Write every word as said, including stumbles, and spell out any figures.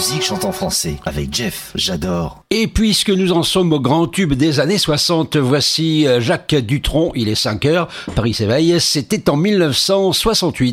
musique chante en français avec Jeff, j'adore. Et puisque nous en sommes au grand tube des années soixante, voici Jacques Dutronc, il est cinq heures, Paris s'éveille, c'était en mille neuf cent soixante-huit.